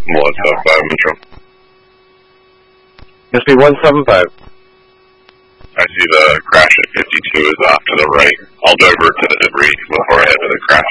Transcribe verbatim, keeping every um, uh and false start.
one seven five Metro. S B one seven five. I see the crash at fifty-two is off to the right. I'll divert to the debris before I head to the crash.